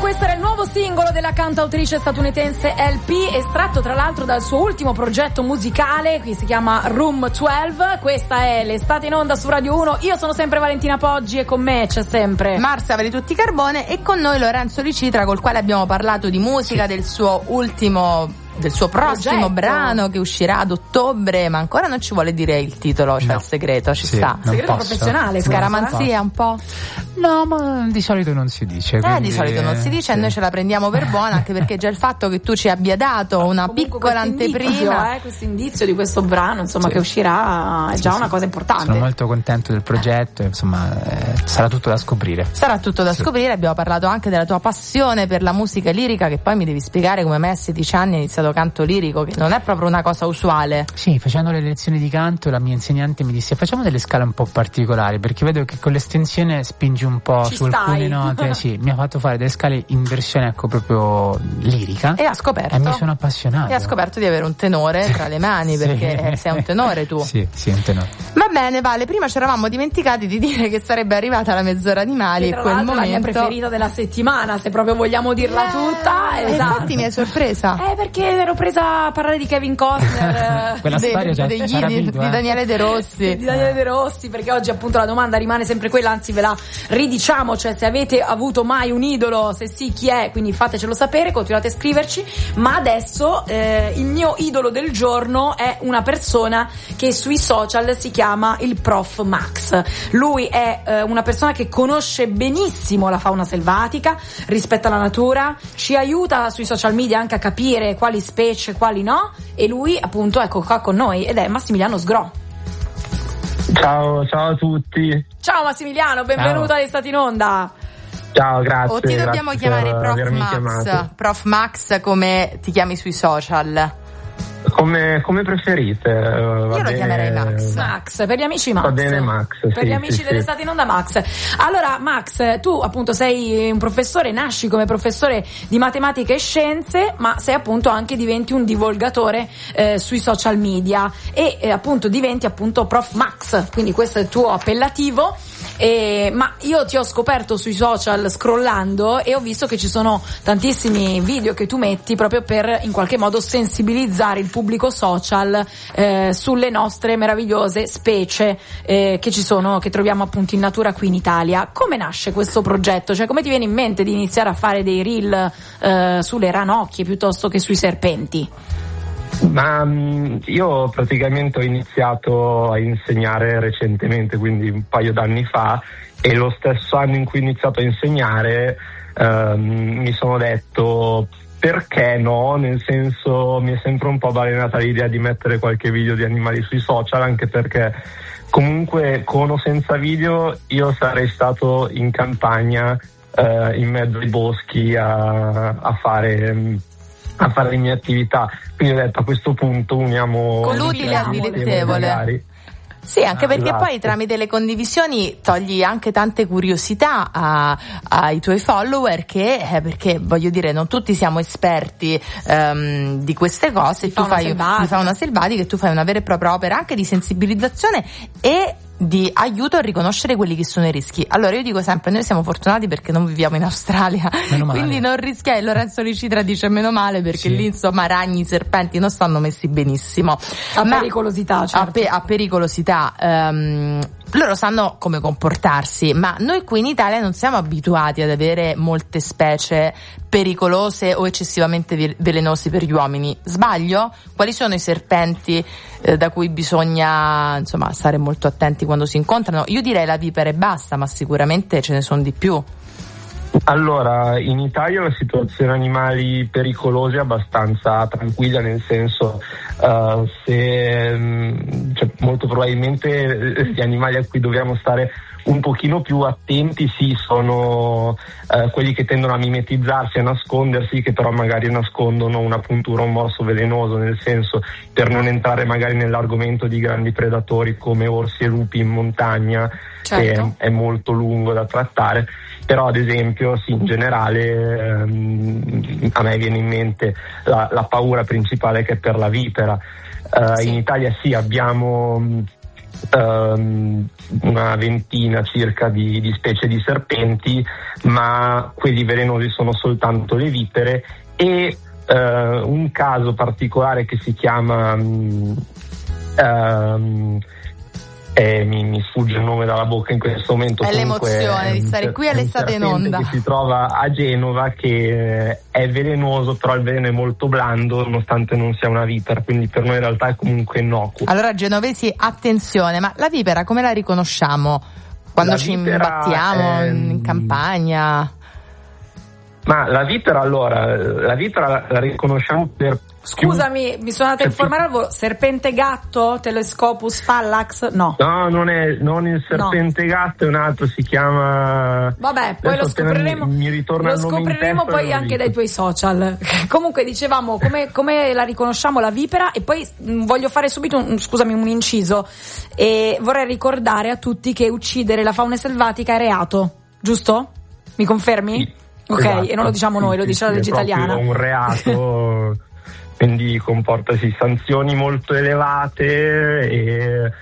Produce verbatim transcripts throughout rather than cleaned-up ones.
questo era il nuovo singolo della cantautrice statunitense L P, estratto tra l'altro dal suo ultimo progetto musicale, qui si chiama Room dodici. Questa è l'estate in onda su Radio uno. Io sono sempre Valentina Poggi e con me c'è sempre Marzia Tutti Carbone e con noi Lorenzo Licitra, col quale abbiamo parlato di musica, del suo ultimo del suo prossimo progetto. Brano che uscirà ad ottobre, ma ancora non ci vuole dire il titolo, cioè no. Il segreto ci sì, sta. Segreto posso. Professionale, scaramanzia un po'? No, ma di solito non si dice. Eh, quindi... di solito non si dice, sì. E noi ce la prendiamo per buona, anche perché già il fatto che tu ci abbia dato una comunque piccola anteprima, eh, questo indizio di questo brano, insomma, sì. Che uscirà è già sì, una sì. cosa importante. Sono molto contento del progetto, insomma, eh, sarà tutto da scoprire. Sarà tutto da sì. scoprire. Abbiamo parlato anche della tua passione per la musica lirica, che poi mi devi spiegare come mai a sedici anni hai iniziato canto lirico, che non è proprio una cosa usuale. Sì, facendo le lezioni di canto la mia insegnante mi disse facciamo delle scale un po' particolari, perché vedo che con l'estensione spingi un po' Ci su stai. alcune note. Sì, mi ha fatto fare delle scale in versione ecco proprio lirica e ha scoperto e mi sono appassionato e ha scoperto di avere un tenore tra le mani, perché sì. Sei un tenore tu. Sì, sì, un tenore. Va bene, Vale, prima ci eravamo dimenticati di dire che sarebbe arrivata la mezz'ora animali e quel momento la mia preferita della settimana, se proprio vogliamo dirla eh, tutta. Esatto. Infatti mi è sorpresa eh perché ero presa a parlare di Kevin Costner quella de, storia già degli, di, video, di eh. Daniele De Rossi di Daniele De Rossi, perché oggi appunto la domanda rimane sempre quella, anzi ve la ridiciamo, cioè se avete avuto mai un idolo, se sì chi è, quindi fatecelo sapere, continuate a scriverci. Ma adesso eh, il mio idolo del giorno è una persona che sui social si chiama il Prof Max. Lui è eh, una persona che conosce benissimo la fauna selvatica, rispetta la natura, ci aiuta sui social media anche a capire quali specie, quali no, e lui appunto ecco qua con noi ed è Massimiliano Sgro. Ciao, ciao a tutti. Ciao Massimiliano, benvenuto all'Estate in Onda. Ciao, grazie. O ti dobbiamo chiamare Prof Max, chiamato. Prof Max come ti chiami sui social? Come, come preferite. Io lo bene. chiamerei Max. Max, per gli amici Max. Va bene Max. Per sì, gli amici sì, dell'Estate sì. in Onda Max. Allora Max, tu appunto sei un professore, nasci come professore di matematica e scienze, ma sei appunto anche diventi un divulgatore eh, sui social media e eh, appunto diventi appunto Prof Max, quindi questo è il tuo appellativo. Eh, ma io ti ho scoperto sui social scrollando e ho visto che ci sono tantissimi video che tu metti proprio per in qualche modo sensibilizzare il pubblico social eh, sulle nostre meravigliose specie eh, che ci sono, che troviamo appunto in natura qui in Italia. Come nasce questo progetto? Cioè come ti viene in mente di iniziare a fare dei reel eh, sulle ranocchie piuttosto che sui serpenti? Ma io praticamente ho iniziato a insegnare recentemente, quindi un paio d'anni fa, e lo stesso anno in cui ho iniziato a insegnare ehm, mi sono detto perché no, nel senso mi è sempre un po' balenata l'idea di mettere qualche video di animali sui social, anche perché comunque con o senza video io sarei stato in campagna eh, in mezzo ai boschi a, a fare a fare le mie attività, quindi ho detto a questo punto uniamo con l'utile al dilettevole. Sì, anche perché esatto. Poi tramite le condivisioni togli anche tante curiosità a, ai tuoi follower che, eh, perché voglio dire, non tutti siamo esperti um, di queste cose, di tu fai di fauna selvatica, e tu fai una vera e propria opera anche di sensibilizzazione e di aiuto a riconoscere quelli che sono i rischi. Allora io dico sempre, noi siamo fortunati perché non viviamo in Australia, quindi non rischiai. Lorenzo Licitra dice meno male perché sì. Lì insomma ragni, serpenti non stanno messi benissimo, a Ma pericolosità certo. a, pe- a pericolosità um, loro sanno come comportarsi, ma noi qui in Italia non siamo abituati ad avere molte specie pericolose o eccessivamente velenosi per gli uomini. Sbaglio? Quali sono i serpenti eh, da cui bisogna insomma stare molto attenti quando si incontrano? Io direi la vipera e basta, ma sicuramente ce ne sono di più. Allora, in Italia la situazione animali pericolosi è abbastanza tranquilla, nel senso uh, se cioè, molto probabilmente gli animali a cui dobbiamo stare un pochino più attenti sì sono uh, quelli che tendono a mimetizzarsi, a nascondersi, che però magari nascondono una puntura, un morso velenoso, nel senso, per non entrare magari nell'argomento di grandi predatori come orsi e lupi in montagna, certo. Che è, è molto lungo da trattare. Però ad esempio sì, in generale ehm, a me viene in mente la, la paura principale che è per la vipera. Uh, sì. In Italia sì abbiamo um, una ventina circa di, di specie di serpenti, ma quelli velenosi sono soltanto le vipere, e uh, un caso particolare che si chiama um, um, Eh, mi, mi sfugge il nome dalla bocca in questo momento. È l'emozione di stare qui all'estate in onda. Che si trova a Genova, che è velenoso, però il veleno è molto blando nonostante non sia una vipera, quindi per noi in realtà è comunque innocuo. Allora genovesi, attenzione, ma la vipera come la riconosciamo? Quando la ci imbattiamo è... in campagna? Ma la vipera, allora, la vipera la, la riconosciamo per... Scusami, mi sono andata a informare al volo. Serpente gatto? Telescopus phallax? No. No, non è non il serpente no. gatto, è un altro, si chiama... Vabbè, poi lo scopriremo. Mi, mi ritorna lo scopriremo poi anche dai tuoi social. Comunque dicevamo come, come la riconosciamo la vipera, e poi mh, voglio fare subito un, scusami, un inciso, e vorrei ricordare a tutti che uccidere la fauna selvatica è reato, giusto? Mi confermi? Sì, ok, esatto, e non lo diciamo sì, noi, lo dice la legge italiana. È un reato. Quindi comporta sì, sanzioni molto elevate e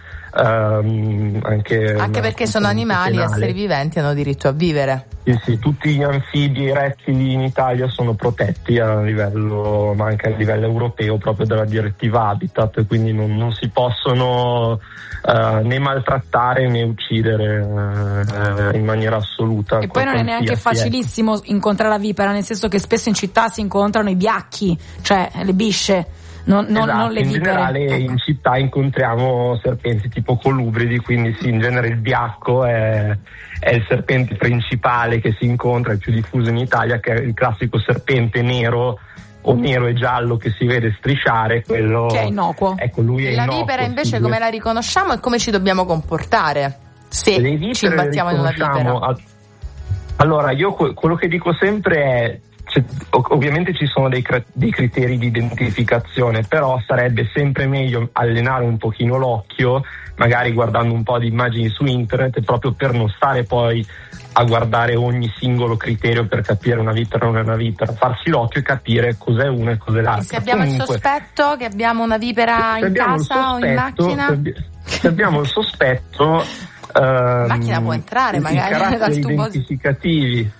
um, anche... Anche perché sono animali, penale. Esseri viventi, hanno diritto a vivere. Sì, sì, tutti gli anfibi e i rettili in Italia sono protetti a livello, ma anche a livello europeo, proprio dalla direttiva Habitat, quindi non, non si possono uh, né maltrattare né uccidere uh, in maniera assoluta. E poi non è neanche facilissimo ecco. incontrare la vipera, nel senso che spesso in città si incontrano i biacchi, cioè le bisce. Non, non, esatto, non le in vipere. generale ecco. In città incontriamo serpenti tipo colubridi, quindi sì, in genere il biacco è, è il serpente principale che si incontra, il più diffuso in Italia, che è il classico serpente nero o nero e giallo che si vede strisciare, quello che è innocuo. Ecco, lui è la innocuo, vipera invece sì. Come la riconosciamo e come ci dobbiamo comportare se ci imbattiamo in una vipera? A... Allora, io quello che dico sempre è: C'è, ovviamente ci sono dei, dei criteri di identificazione, però sarebbe sempre meglio allenare un pochino l'occhio, magari guardando un po' di immagini su internet, proprio per non stare poi a guardare ogni singolo criterio per capire una vipera o non è una vipera, farsi l'occhio e capire cos'è una e cos'è l'altra. E se abbiamo Comunque, il sospetto che abbiamo una vipera in casa o in macchina? Se, se abbiamo il sospetto, in macchina può entrare magari dal tubo identificativi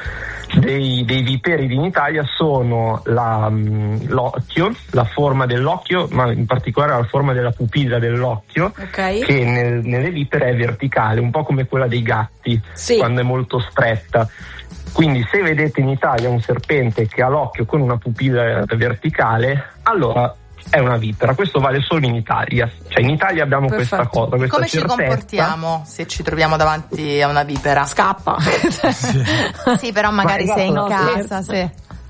Dei, dei viperi in Italia sono la, l'occhio, la forma dell'occhio, ma in particolare la forma della pupilla dell'occhio, okay. che nel, nelle vipere è verticale, un po' come quella dei gatti, sì. quando è molto stretta. Quindi se vedete in Italia un serpente che ha l'occhio con una pupilla verticale, allora è una vipera. Questo vale solo in Italia, cioè in Italia abbiamo Perfetto. questa cosa, questa come certezza. Ci comportiamo se ci troviamo davanti a una vipera? Scappa. Sì, sì, però magari ma sei in no, casa, sì.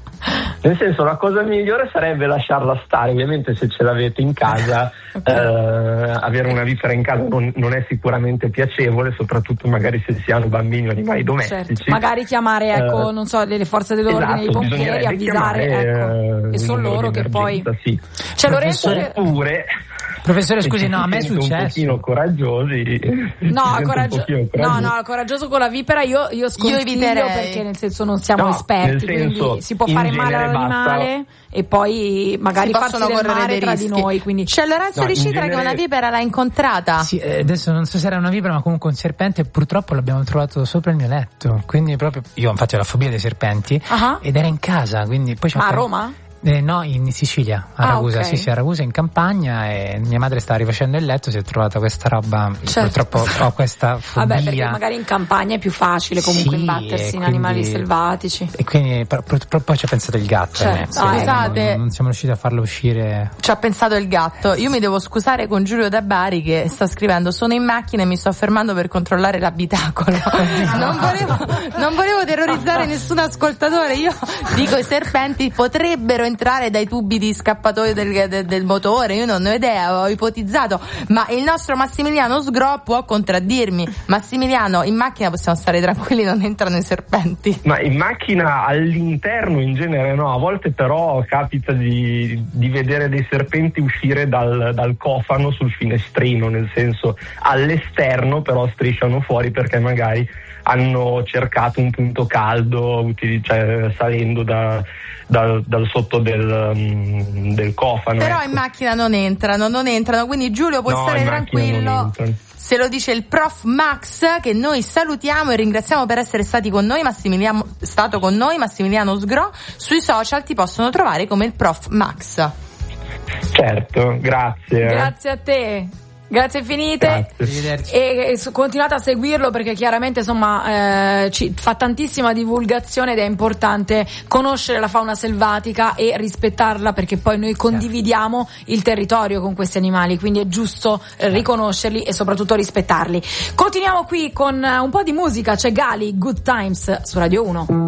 Nel senso, la cosa migliore sarebbe lasciarla stare. Ovviamente se ce l'avete in casa, okay. eh, avere una vipera in casa non, non è sicuramente piacevole, soprattutto magari se si hanno bambini o animali domestici. Certo. Magari chiamare, ecco, eh, non so, le forze dell'ordine, esatto, i pompieri, avvisare, chiamare, ecco, e sono loro che poi... Sì. C'è Lorenzo che... Oppure... Professore, scusi, no, a me è successo. Un pochino coraggiosi. No, coraggio... no, no, coraggioso con la vipera io, io sconsiglio, perché nel senso non siamo no, esperti, quindi si può fare male all'animale basta... e poi magari si farsi del male tra di noi. Quindi... C'è Lorenzo no, di Citra genere... che una vipera l'ha incontrata. Sì, eh, adesso non so se era una vipera, ma comunque un serpente, purtroppo l'abbiamo trovato sopra il mio letto. Quindi proprio io infatti ho la fobia dei serpenti, uh-huh. ed era in casa, quindi poi c'ho Ma a per... Roma? Eh, no, in Sicilia, a ah, Ragusa, okay. sì, sì, a Ragusa in campagna, e mia madre stava rifacendo il letto, si è trovata questa roba, certo. Purtroppo ho questa fobia. Vabbè, perché magari in campagna è più facile comunque sì, imbattersi in quindi, animali selvatici. E quindi purtroppo poi ci ha pensato il gatto. Certo. Eh, ah, scusate, non, non siamo riusciti a farlo uscire. Ci ha pensato il gatto. Io mi devo scusare con Giulio da Bari che sta scrivendo: sono in macchina e mi sto fermando per controllare l'abitacolo. non, volevo, non volevo terrorizzare nessun ascoltatore. Io dico, i serpenti potrebbero entrare dai tubi di scappatoio del, del, del motore, io non ho idea, ho ipotizzato, ma il nostro Massimiliano Sgro può contraddirmi. Massimiliano, in macchina possiamo stare tranquilli, non entrano i serpenti? Ma in macchina all'interno in genere no, a volte però capita di, di vedere dei serpenti uscire dal, dal cofano sul finestrino, nel senso all'esterno però strisciano fuori perché magari hanno cercato un punto caldo, util- cioè, salendo da, da, dal sotto del, um, del cofano. Però ecco. in macchina non entrano, non entrano, quindi Giulio puoi no, stare tranquillo. Se lo dice il prof Max, che noi salutiamo e ringraziamo per essere stati con noi, Massimiliano, stato con noi, Massimiliano Sgro. Sui social ti possono trovare come il prof Max. Certo, grazie. Grazie a te. Grazie infinite. Grazie. E, e continuate a seguirlo perché chiaramente insomma eh, ci fa tantissima divulgazione ed è importante conoscere la fauna selvatica e rispettarla, perché poi noi condividiamo il territorio con questi animali, quindi è giusto eh, riconoscerli e soprattutto rispettarli. Continuiamo qui con un po' di musica, c'è Gali, Good Times su Radio uno.